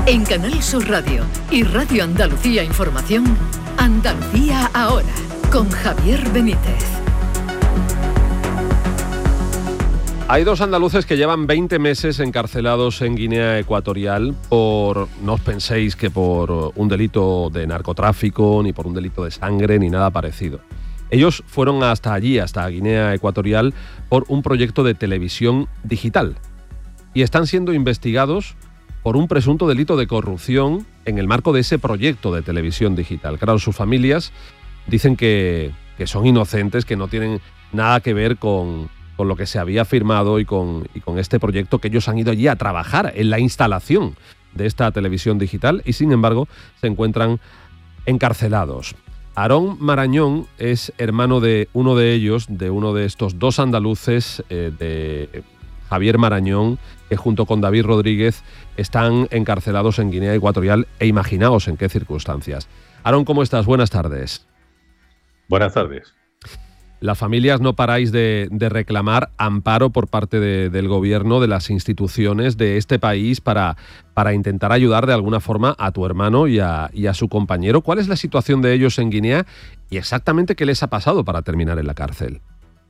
En Canal Sur Radio y Radio Andalucía Información, Andalucía Ahora, con Javier Benítez. Hay dos andaluces que llevan 20 meses encarcelados en Guinea Ecuatorial por, no os penséis que por un delito de narcotráfico, ni por un delito de sangre, ni nada parecido. Ellos fueron hasta allí, hasta Guinea Ecuatorial, por un proyecto de televisión digital. Y están siendo investigados por un presunto delito de corrupción en el marco de ese proyecto de televisión digital. Claro, sus familias dicen que son inocentes, que no tienen nada que ver con lo que se había firmado y con este proyecto, que ellos han ido allí a trabajar en la instalación de esta televisión digital y, sin embargo, se encuentran encarcelados. Aarón Marañón es hermano de uno de ellos, de uno de estos dos andaluces, de Javier Marañón, que junto con David Rodríguez están encarcelados en Guinea Ecuatorial, e imaginaos en qué circunstancias. Aarón, ¿cómo estás? Buenas tardes. Buenas tardes. Las familias no paráis de reclamar amparo por parte del gobierno, de las instituciones de este país para intentar ayudar de alguna forma a tu hermano y a su compañero. ¿Cuál es la situación de ellos en Guinea y exactamente qué les ha pasado para terminar en la cárcel?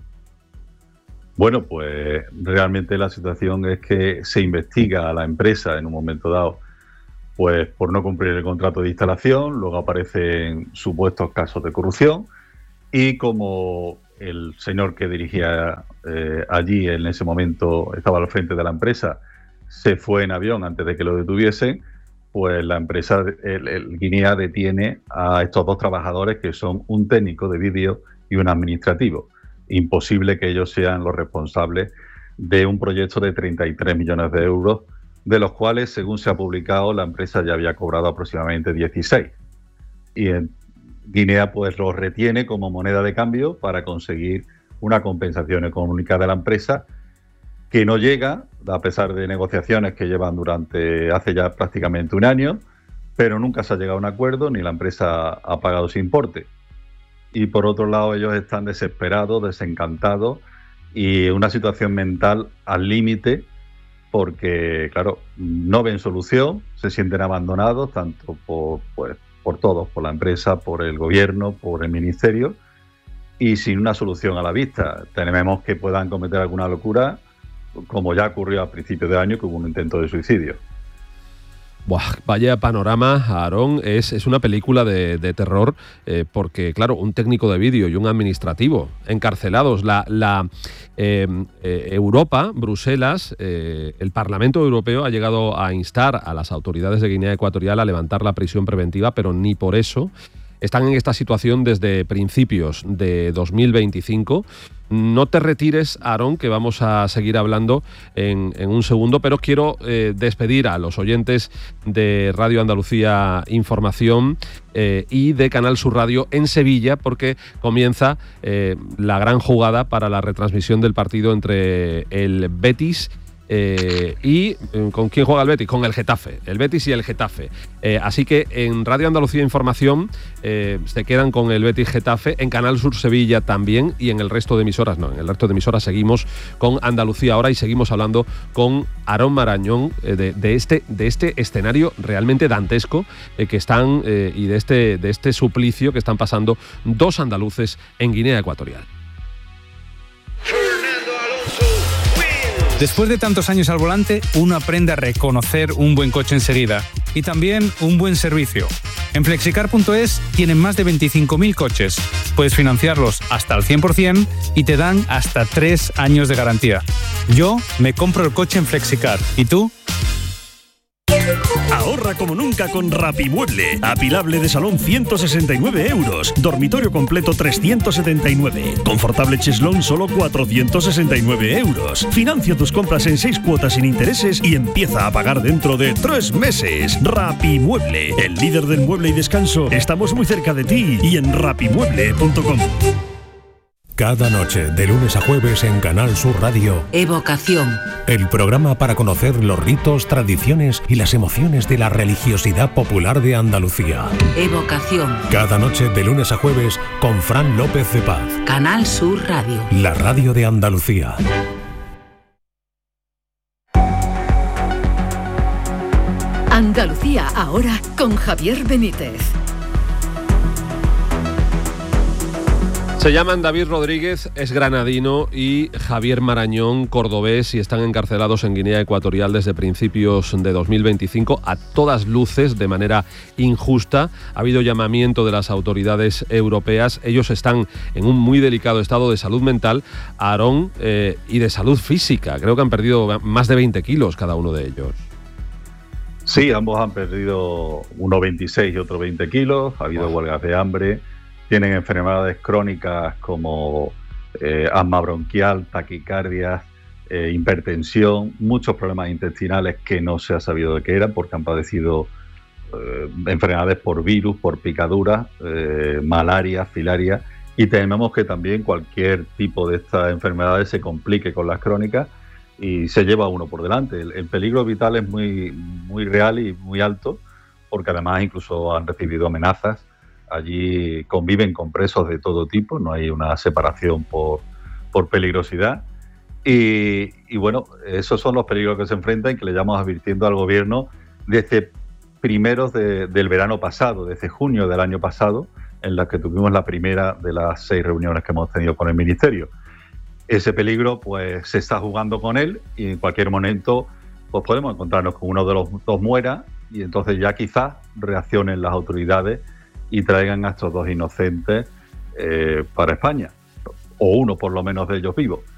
Bueno, pues realmente la situación es que se investiga a la empresa en un momento dado pues por no cumplir el contrato de instalación, luego aparecen supuestos casos de corrupción. Y como el señor que dirigía allí en ese momento estaba al frente de la empresa, se fue en avión antes de que lo detuviesen, pues la empresa, el Guinea, detiene a estos dos trabajadores que son un técnico de vídeo y un administrativo. Imposible que ellos sean los responsables de un proyecto de 33 millones de euros, de los cuales, según se ha publicado, la empresa ya había cobrado aproximadamente 16. Y en Guinea pues los retiene como moneda de cambio para conseguir una compensación económica de la empresa que no llega, a pesar de negociaciones que llevan hace ya prácticamente un año, pero nunca se ha llegado a un acuerdo ni la empresa ha pagado ese importe. Y por otro lado ellos están desesperados, desencantados y una situación mental al límite porque, claro, no ven solución, se sienten abandonados tanto por todos, por la empresa, por el gobierno, por el ministerio, y sin una solución a la vista. Tememos que puedan cometer alguna locura, como ya ocurrió a principios de año, que hubo un intento de suicidio. Buah, vaya panorama, Aarón. Es una película de terror, porque, claro, un técnico de vídeo y un administrativo encarcelados. Europa, Bruselas, el Parlamento Europeo ha llegado a instar a las autoridades de Guinea Ecuatorial a levantar la prisión preventiva, pero ni por eso. Están en esta situación desde principios de 2025. No te retires, Aarón, que vamos a seguir hablando en un segundo, pero quiero despedir a los oyentes de Radio Andalucía Información y de Canal Sur Radio en Sevilla, porque comienza la gran jugada para la retransmisión del partido entre el Betis y ¿con quién juega el Betis? Con el Getafe, el Betis y el Getafe. Así que en Radio Andalucía Información se quedan con el Betis Getafe, en Canal Sur Sevilla también, y en el resto de emisoras no. En el resto de emisoras seguimos con Andalucía Ahora y seguimos hablando con Aarón Marañón de este escenario realmente dantesco que están y de este suplicio que están pasando dos andaluces en Guinea Ecuatorial. Después de tantos años al volante, uno aprende a reconocer un buen coche enseguida y también un buen servicio. En Flexicar.es tienen más de 25.000 coches. Puedes financiarlos hasta el 100% y te dan hasta 3 años de garantía. Yo me compro el coche en Flexicar. ¿Y tú? Ahorra como nunca con Rapimueble. Apilable de salón 169 euros. Dormitorio completo 379. Confortable cheslón solo 469 euros. Financia tus compras en 6 cuotas sin intereses y empieza a pagar dentro de 3 meses. Rapimueble, el líder del mueble y descanso. Estamos muy cerca de ti y en rapimueble.com. Cada noche, de lunes a jueves en Canal Sur Radio. Evocación. El programa para conocer los ritos, tradiciones y las emociones de la religiosidad popular de Andalucía. Evocación. Cada noche, de lunes a jueves, con Fran López de Paz. Canal Sur Radio. La radio de Andalucía. Andalucía ahora con Javier Benítez. Se llaman David Rodríguez, es granadino, y Javier Marañón, cordobés, y están encarcelados en Guinea Ecuatorial desde principios de 2025, a todas luces, de manera injusta. Ha habido llamamiento de las autoridades europeas. Ellos están en un muy delicado estado de salud mental, Aarón, y de salud física. Creo que han perdido más de 20 kilos cada uno de ellos. Sí, ambos han perdido uno 26 y otro 20 kilos. Ha habido huelgas de hambre. Tienen enfermedades crónicas como asma bronquial, taquicardias, hipertensión, muchos problemas intestinales que no se ha sabido de qué eran porque han padecido enfermedades por virus, por picaduras, malaria, filaria, y tememos que también cualquier tipo de estas enfermedades se complique con las crónicas y se lleva uno por delante. El peligro vital es muy, muy real y muy alto, porque además incluso han recibido amenazas. Allí conviven con presos de todo tipo, no hay una separación por peligrosidad. Y bueno, esos son los peligros que se enfrentan y que le llevamos advirtiendo al gobierno desde primeros del verano pasado, desde junio del año pasado, en la que tuvimos la primera de las 6 reuniones que hemos tenido con el Ministerio. Ese peligro pues se está jugando con él y en cualquier momento pues podemos encontrarnos con uno de los dos muera y entonces ya quizás reaccionen las autoridades y traigan a estos dos inocentes para España, o uno por lo menos de ellos vivos.